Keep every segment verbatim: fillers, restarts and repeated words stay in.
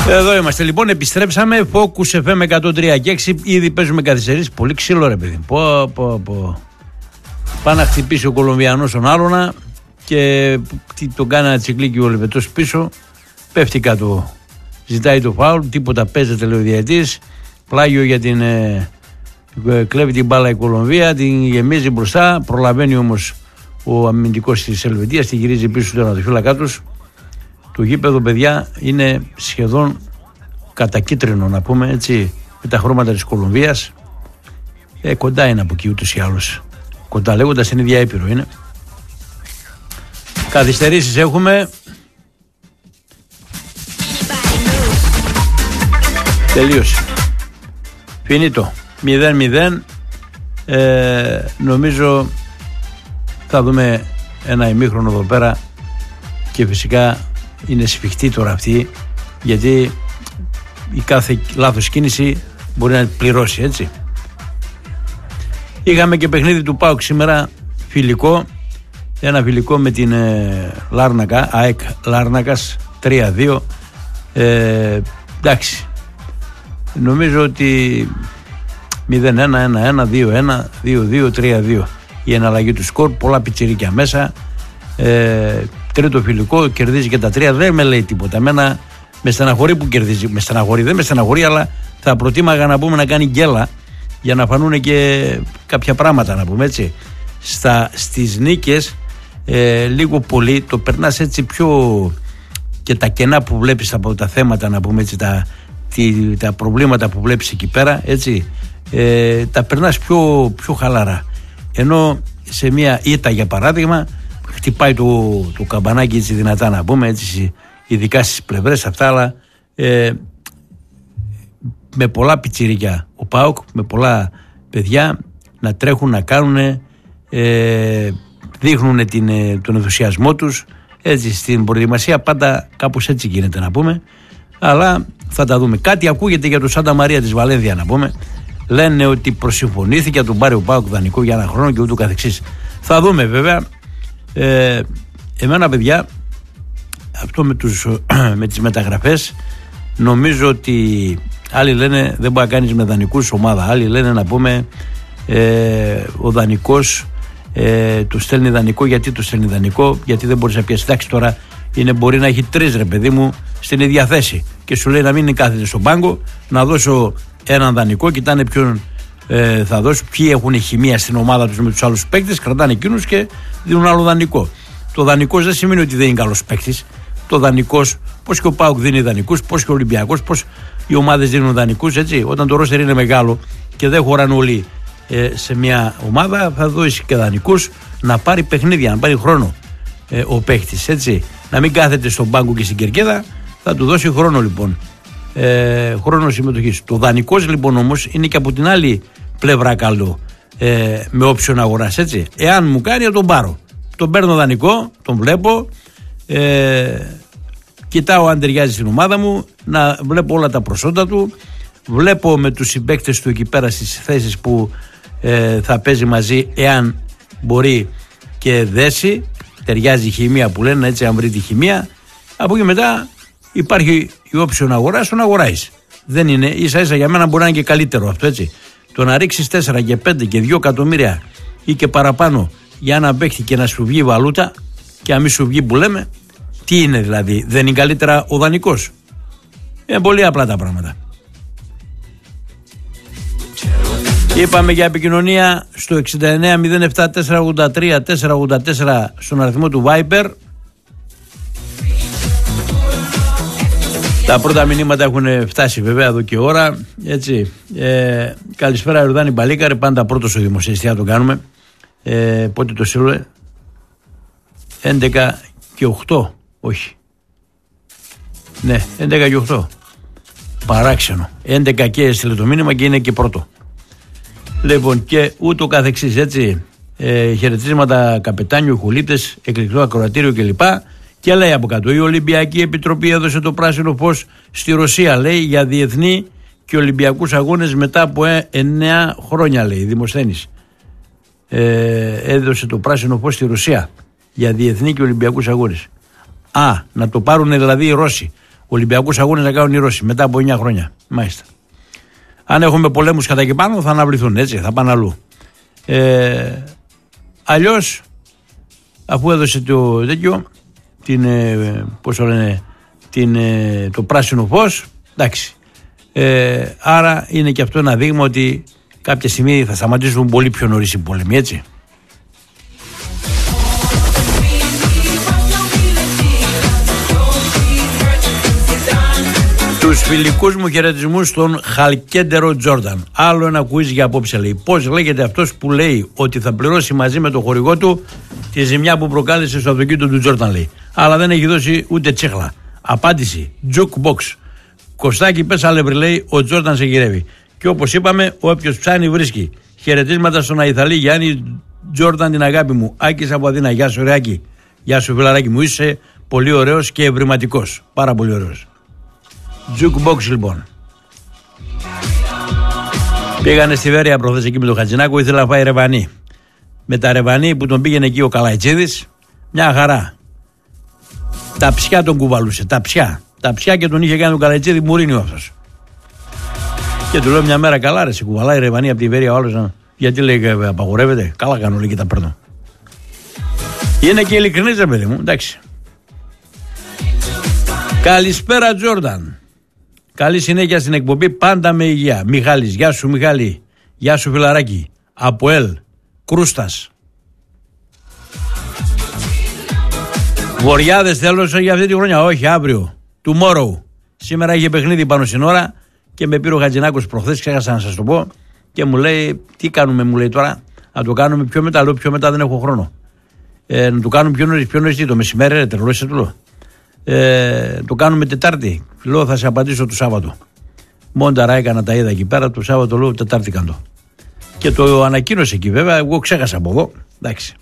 Εδώ είμαστε λοιπόν, επιστρέψαμε. Focus εφ εμ εκατόν τρία και έξι. Ήδη παίζουμε καθυστερήσεις. Πολύ ξύλο, ρε παιδί. Πω, πω, πω. Πάει να χτυπήσει ο Κολομβιανός τον άλλονα και τον κάνει ένα τσικλίκι ο Λεβετός πίσω. Πέφτει κάτω. Ζητάει το φάουλ. Τίποτα, παίζεται, λέει ο διαιτητής. Πλάγιο για την. Ε, κλέβει την μπάλα η Κολομβία, την γεμίζει μπροστά. Προλαβαίνει όμως ο αμυντικός της Ελβετίας, τη γυρίζει πίσω στον τερματοφύλακά τους. Το γήπεδο, παιδιά, είναι σχεδόν κατακίτρινο, να πούμε έτσι, με τα χρώματα της Κολομβίας. Ε, κοντά είναι από εκεί ούτως ή άλλως. Κοντά, λέγοντας την ίδια Ήπειρο είναι. Καθυστερήσεις έχουμε. Τελείωσε. Φινίτο. μηδέν μηδέν. Ε, νομίζω θα δούμε ένα ημίχρονο εδώ πέρα και φυσικά είναι σφιχτή τώρα αυτή, γιατί η κάθε λάθος κίνηση μπορεί να πληρώσει, έτσι. Είχαμε και παιχνίδι του ΠΑΟΚ σήμερα, φιλικό, ένα φιλικό με την ε, Λάρνακα, ΑΕΚ Λάρνακας τρία δύο. ε, εντάξει, νομίζω ότι μηδέν ένα, ένα ένα, δύο ένα, δύο δύο, τρία δύο η εναλλαγή του σκορ, πολλά πιτσιρίκια μέσα. ε, Τρίτο φιλικό, κερδίζει και τα τρία, δεν με λέει τίποτα. Εμένα με στεναχωρεί που κερδίζει. Με στεναχωρεί, δεν με στεναχωρεί, αλλά θα προτίμαγα να πούμε να κάνει γκέλα για να φανούν και κάποια πράγματα, να πούμε έτσι. Στα, στις νίκες, ε, λίγο πολύ το περνάς έτσι πιο. Και τα κενά που βλέπεις από τα θέματα, να πούμε έτσι, τα, τη, τα προβλήματα που βλέπεις εκεί πέρα, έτσι, ε, τα περνάς πιο, πιο χαλαρά. Ενώ σε μια ήττα, για παράδειγμα, χτυπάει το, το καμπανάκι έτσι δυνατά, να πούμε έτσι, ειδικά στις πλευρές αυτά, αλλά ε, με πολλά πιτσιρικιά ο ΠΑΟΚ, με πολλά παιδιά να τρέχουν, να κάνουν, ε, δείχνουν την, ε, τον ενθουσιασμό τους, έτσι, στην προετοιμασία πάντα κάπως έτσι γίνεται, να πούμε, αλλά θα τα δούμε. Κάτι ακούγεται για το Σάντα Μαρία της Βαλένθια, να πούμε, λένε ότι προσυμφωνήθηκε να τον πάρει ο ΠΑΟΚ δανεικό για ένα χρόνο και ούτω καθεξής. Θα δούμε βέβαια. Ε, εμένα, παιδιά, αυτό με, τους, με τις μεταγραφές, νομίζω ότι άλλοι λένε δεν μπορεί να κάνεις με δανεικούς ομάδα, άλλοι λένε να πούμε ε, ο δανεικός ε, του στέλνει δανεικό. Γιατί του στέλνει δανεικό? Γιατί δεν μπορείς να πιάσεις. Εντάξει, τώρα είναι, μπορεί να έχει τρεις, ρε παιδί μου, στην ίδια θέση και σου λέει να μην κάθεται στον πάγκο, να δώσω έναν δανεικό, κοιτάνε ποιον ε, θα δώσω, ποιοι έχουν χημεία στην ομάδα τους με τους άλλους παίκτες, κρατάνε εκείνους και δίνουν άλλο δανεικό. Το δανεικός δεν σημαίνει ότι δεν είναι καλός παίκτης. Το δανεικός, πώς και ο ΠΑΟΚ δίνει δανεικούς, πώς και ο Ολυμπιακός, πώς οι ομάδες δίνουν δανεικούς, έτσι. Όταν το ρόστερ είναι μεγάλο και δεν χωράνε όλοι ε, σε μια ομάδα, θα δώσει και δανεικούς να πάρει παιχνίδια, να πάρει χρόνο ε, ο παίκτης, έτσι. Να μην κάθεται στον πάγκο και στην κερκέδα, θα του δώσει χρόνο, λοιπόν. Ε, χρόνο συμμετοχής. Το δανεικός, λοιπόν, όμως είναι και από την άλλη πλευρά καλό, ε, με όψιον αγοράς, έτσι. Εάν μου κάνει, θα τον πάρω. Τον παίρνω δανεικό, τον βλέπω, ε, κοιτάω αν ταιριάζει στην ομάδα μου, να βλέπω όλα τα προσόντα του, βλέπω με τους συμπαίκτες του εκεί πέρα στις θέσεις που ε, θα παίζει μαζί, εάν μπορεί και δέσει, ταιριάζει η χημεία που λένε, έτσι, αν βρει τη χημεία. Από εκεί μετά υπάρχει η όψιον αγοράς, τον αγοράζεις. Δεν είναι, ίσα ίσα για μένα μπορεί να είναι και καλύτερο αυτό, έτσι. Το να ρίξεις τέσσερα και πέντε και δύο εκατομμύρια ή και παραπάνω για να παίχτη και να σου βγει βαλούτα και να μην σου βγει που λέμε, τι είναι δηλαδή? Δεν είναι καλύτερα ο δανεικός? Είναι πολύ απλά τα πράγματα. Είπαμε για επικοινωνία στο εξήντα εννέα μηδέν επτά τετρακόσια ογδόντα τρία τετρακόσια ογδόντα τέσσερα στον αριθμό του Viber. Τα πρώτα μηνύματα έχουν φτάσει βέβαια εδώ και ώρα, έτσι. Ε, καλησπέρα Ιορδάνη Μπαλίκαρε, πάντα πρώτο στο δημοσιευτικά το κάνουμε. Ε, πότε το στείλω? έντεκα και οκτώ, όχι. Ναι, έντεκα και οκτώ. Παράξενο. έντεκα και έστειλε το μήνυμα και είναι και πρώτο. Λοιπόν, και ούτω καθεξής, έτσι. Ε, χαιρετίσματα καπετάνιου, χουλίτες, εκλεκτό ακροατήριο κλπ. Και λέει από κάτω, η Ολυμπιακή Επιτροπή έδωσε το πράσινο φως στη Ρωσία, λέει, για διεθνή και Ολυμπιακούς αγώνες μετά από εννέα χρόνια, λέει, Δημοσθένης. Ε, έδωσε το πράσινο φως στη Ρωσία για διεθνή και Ολυμπιακούς αγώνες. Α, να το πάρουν δηλαδή οι Ρώσοι. Ολυμπιακούς αγώνες να κάνουν οι Ρώσοι μετά από εννιά χρόνια. Μάλιστα. Αν έχουμε πολέμους κατά εκεί πάνω θα αναβληθούν, έτσι, θα πάνε αλλού. Ε, αλλιώς, αφού έδωσε το τέτοιο, την, ε, πώς το λένε, την, ε, το πράσινο φως, εντάξει. Ε, άρα είναι και αυτό ένα δείγμα ότι κάποια στιγμή θα σταματήσουν πολύ πιο νωρίς οι πόλεμοι, έτσι. Τους φιλικούς μου χαιρετισμούς στον Χαλκέντερο Τζόρνταν. Άλλο ένα quiz για απόψε, λέει. Πώς λέγεται αυτός που λέει ότι θα πληρώσει μαζί με τον χορηγό του τη ζημιά που προκάλεσε στο αυτοκίνητο του Τζόρνταν, λέει. Αλλά δεν έχει δώσει ούτε τσίχλα. Απάντηση: Jukebox. Κωστάκι, πες αλεύρι, λέει, ο Τζόρνταν σε γυρεύει. Και όπως είπαμε, όποιος ψάνει βρίσκει. Χαιρετίσματα στον Αϊθαλή Γιάννη Τζόρνταν, την αγάπη μου. Άκης από Αθήνα. Γεια σου, ρε Άκη. Γεια σου, φιλαράκι μου. Είσαι πολύ ωραίος και ευρηματικός. Πάρα πολύ ωραίος. Jukebox, λοιπόν. Πήγανε στη Βέρεια προχθές εκεί με τον Χατζηνάκο, ήθελα να φάει ρεβανί. Με τα ρεβανί που τον πήγαινε εκεί ο Καλαϊτσίδης, μια χαρά. Τα ψιά τον κουβαλούσε, τα ψιά. Τα ψιά και τον είχε κάνει ο Καλαϊτσίδη μουρίνιο αυτός. Και του λέω μια μέρα, καλά ρε, σε κουβαλάει ρεβανί από τη Βέρεια ο άλλος. Να... Γιατί λέει, απαγορεύεται. Καλά κάνω, λέει, και τα παίρνω. Είναι και ειλικρινής, ρε παιδί μου, εντάξει. Καλησπέρα, Τζόρνταν. Καλή συνέχεια στην εκπομπή, πάντα με υγεία. Μιχάλης, γεια σου Μιχάλη. Γεια σου φιλαράκι. Αποέλ, Κρούστας. Βοριάδες θέλω για αυτή τη χρονιά. Όχι, αύριο. Tomorrow. Σήμερα είχε παιχνίδι πάνω στην ώρα και με πήρε ο Χατζηνάκος προχθές, ξέχασα να σας το πω. Και μου λέει, τι κάνουμε, μου λέει τώρα. Να το κάνουμε πιο μετά. Λέω, πιο μετά δεν έχω χρόνο. Ε, να το κάνουμε πιο νωρίς, πιο νωρίς τι, το μεσημέρι, ρε, τρελό είσαι, του λέω. Ε, το κάνουμε Τετάρτη. Λέω, θα σε απαντήσω το Σάββατο. Μόνταρα έκανα, τα είδα εκεί πέρα. Το Σάββατο λέω, Τετάρτη κάνω. Και το ανακοίνωσε εκεί, βέβαια. Εγώ ξέχασα από εδώ. Εντάξει.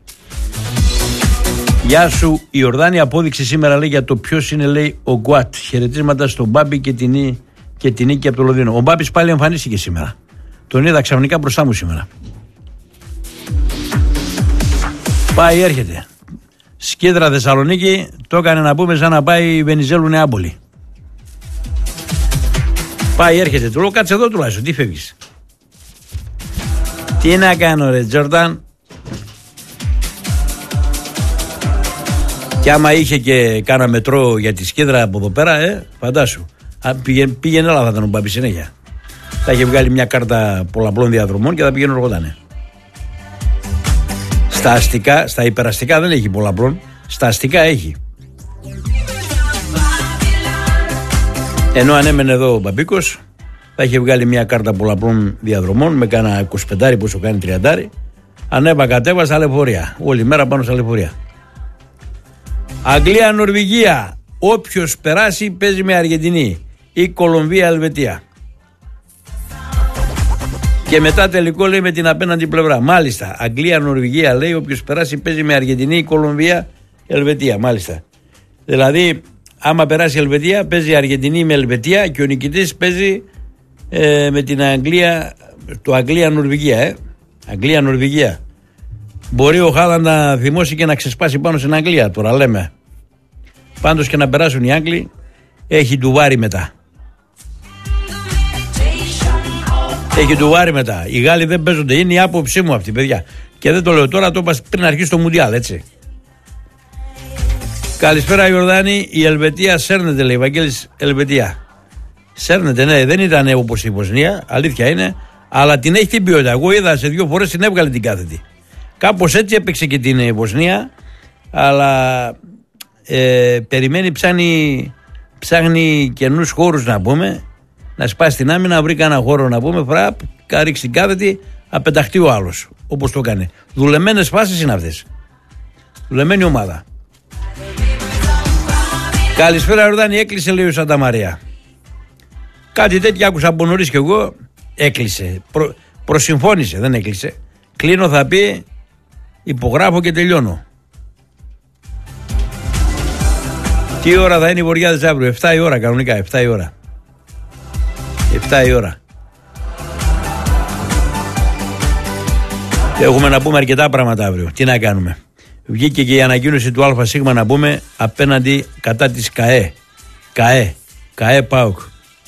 Γεια σου, η Ορδάνη απόδειξε σήμερα, λέει, για το ποιος είναι, λέει, ο Γκουάτ. Χαιρετίσματα στον Μπάμπη και την, και την Νίκη από το Λονδίνο. Ο Μπάμπης πάλι εμφανίστηκε σήμερα. Τον είδα ξαφνικά μπροστά μου σήμερα. Πάει, έρχεται. Σκίδρα Θεσσαλονίκη, το έκανε να πούμε σαν να πάει Βενιζέλου Νεάπολη. Πάει, έρχεται. Του λέω, κάτσε εδώ τουλάχιστον, τι φεύγεις. Τι να κάνω, ρε Τζόρνταν. Και άμα είχε και κάνα μετρό για τη Σκίδρα από εδώ πέρα, ε, φαντάσου. Πήγαινε, πήγαινε έλα, θα ήταν ο Μπάμπη συνέχεια. Θα είχε βγάλει μια κάρτα πολλαπλών διαδρομών και θα πήγαινε οργότανε. Στα αστικά, στα υπεραστικά δεν έχει πολλαπλών. Στα αστικά έχει. Ενώ αν έμενε εδώ ο Μπαμπίκος, θα είχε βγάλει μια κάρτα πολλαπλών διαδρομών με κάνα είκοσι πέντε πόσο κάνει τριάντα. Ανέβα κατέβα στα λεωφορεία. Όλη μέρα πάνω στα λεωφορεία. Αγγλία, Νορβηγία. Όποιος περάσει παίζει με Αργεντινή. Ή Κολομβία, Ελβετία. Και μετά τελικό, λέει, με την απέναντι πλευρά. Μάλιστα. Αγγλία, Νορβηγία, λέει, όποιος περάσει παίζει με Αργεντινή, Κολομβία, Ελβετία. Μάλιστα. Δηλαδή, άμα περάσει η Ελβετία, παίζει η Αργεντινή με Ελβετία και ο νικητής παίζει ε, με την Αγγλία, το Αγγλία-Νορβηγία. Ε. Αγγλία-Νορβηγία. Μπορεί ο Χάλαντ να θυμώσει και να ξεσπάσει πάνω στην Αγγλία. Τώρα λέμε. Πάντως και να περάσουν οι Άγγλοι, έχει ντουβάρι μετά. Έχει ντουβάρι μετά. Οι Γάλλοι δεν παίζονται. Είναι η άποψή μου αυτή, παιδιά. Και δεν το λέω τώρα, το είπα πριν αρχίσει το Μουντιάλ, έτσι. Καλησπέρα, Ιορδάνη. Η Ελβετία σέρνεται, λέει. Βαγγέλης, Ελβετία. Σέρνεται, ναι, δεν ήταν όπως η Βοσνία, αλήθεια είναι, αλλά την έχει την ποιότητα. Εγώ είδα σε δύο φορές την έβγαλε την κάθετη. Κάπως έτσι έπαιξε και την Βοσνία, αλλά ε, περιμένει, ψάχνει, ψάχνει καινούς χώρους να πούμε, να σπάσει την άμυνα, να βρει κανένα χώρο να πούμε, φραπ, ρίξει την κάθετη, απεταχτεί ο άλλος, όπως το έκανε. Δουλεμένες φάσεις είναι αυτές. Δουλεμένη ομάδα. Καλησπέρα, Ορδάνη, έκλεισε, λέει ο Σάντα Μαρία. Κάτι τέτοιο άκουσα από νωρίς κι εγώ. Έκλεισε. Προ, προσυμφώνησε, δεν έκλεισε. Κλείνω, θα πει, υπογράφω και τελειώνω. Τι ώρα θα είναι οι Βοριάδες αύριο? εφτά η ώρα κανονικά, εφτά η ώρα. εφτά η ώρα. Έχουμε να πούμε αρκετά πράγματα αύριο. Τι να κάνουμε. Βγήκε και η ανακοίνωση του ΑΣ να πούμε απέναντι κατά της ΚΑΕ. ΚΑΕ. ΚΑΕ ΠΑΟΚ.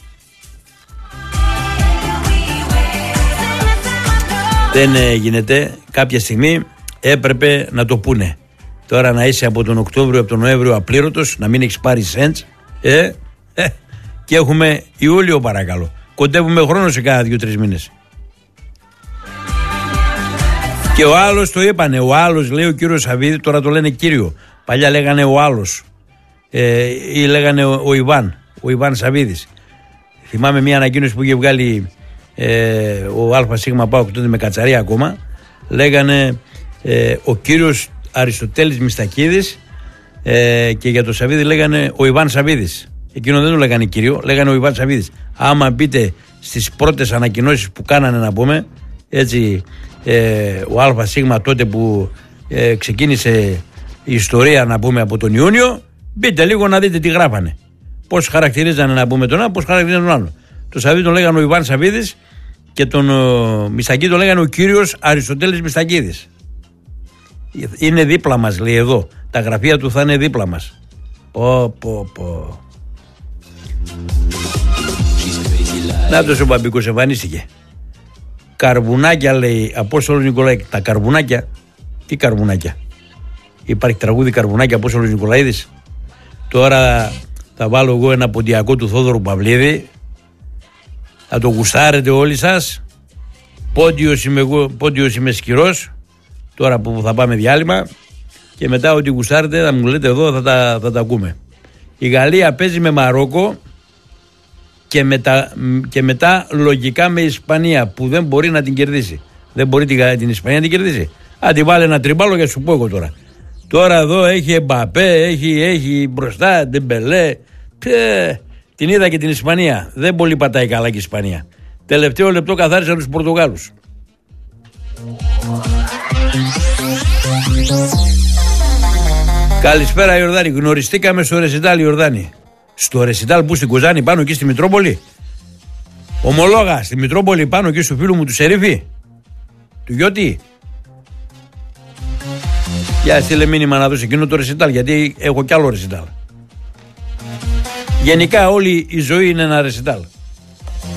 Δεν ε, γίνεται. Κάποια στιγμή έπρεπε να το πούνε. Τώρα να είσαι από τον Οκτώβριο, από τον Νοέμβριο απλήρωτος, να μην έχεις πάρει σέντς, ε, ε, και έχουμε Ιούλιο παρακαλώ. Κοντεύουμε χρόνο σε κάνα δύο-τρεις μήνες. Και ο άλλος το είπανε, ο άλλος λέει ο κύριος Σαββίδη, τώρα το λένε κύριο. Παλιά λέγανε ο άλλος ε, ή λέγανε ο, ο Ιβάν, ο Ιβάν Σαββίδης. Θυμάμαι μια ανακοίνωση που είχε βγάλει ε, ο ΑΣ ΠΑΟΚ τότε με Κατσαρία ακόμα. Λέγανε ε, ο κύριος Αριστοτέλης Μιστακίδης ε, και για το Σαββίδη λέγανε ο Ιβάν Σαββίδης. Εκείνο δεν το λέγανε κύριο, λέγανε ο Ιβάν Σαββίδης. Άμα μπείτε στις πρώτες ανακοινώσεις που κάνανε, να πούμε έτσι, ε, ο ΑΣ τότε που ε, ξεκίνησε η ιστορία, να πούμε, από τον Ιούνιο, μπείτε λίγο να δείτε τι γράφανε. Πώς χαρακτηρίζανε, να πούμε, τον ένα, πώς χαρακτηρίζανε τον άλλο. Το Σαββίδη τον λέγανε ο Ιβάν Σαββίδης και τον ο, Μιστακίδη τον λέγανε ο κύριος Αριστοτέλης Μιστακίδης. Είναι δίπλα μας, λέει εδώ. Τα γραφεία του θα είναι δίπλα μας. Πω πω πω. Νάτος ο Μπαμπικός εμφανίστηκε. Καρβουνάκια, λέει Απόστολος Νικολαίδης. Τα καρβουνάκια. Τι καρβουνάκια? Υπάρχει τραγούδι καρβουνάκια Απόστολος Νικολαίδης. Τώρα θα βάλω εγώ ένα ποντιακό του Θόδωρου Παυλίδη. Θα το γουστάρετε όλοι σας. Πόντιος είμαι εγώ, πόντιος είμαι σκυρός. Τώρα που θα πάμε διάλειμμα. Και μετά ό,τι γουστάρετε θα μου λέτε εδώ, θα τα, θα τα ακούμε. Η Γαλλία παίζει με Μαρόκο και, μετα, και μετά λογικά με Ισπανία που δεν μπορεί να την κερδίσει. Δεν μπορεί την, την Ισπανία να την κερδίσει. Αν τη βάλει ένα τριμπάλο, για σου πω εγώ τώρα. Τώρα εδώ έχει Εμπαπέ, έχει, έχει μπροστά Ντεμπελέ. Την είδα και την Ισπανία. Δεν πολύ πατάει καλά και η Ισπανία. Τελευταίο λεπτό καθάρισαν τους Πορτογάλους. Καλησπέρα Ιορδάνη. Γνωριστήκαμε στο Ρεσιτάλ, Ιορδάνη. Στο Ρεσιτάλ που στην Κοζάνη, πάνω εκεί στη Μητρόπολη. Ομολόγα, στη Μητρόπολη, πάνω εκεί στο φίλου μου του Σερίφη. Του Γιώτη. Για στείλε μήνυμα να δώσει εκείνο το Ρεσιτάλ, γιατί έχω κι άλλο Ρεσιτάλ. Γενικά όλη η ζωή είναι ένα Ρεσιτάλ.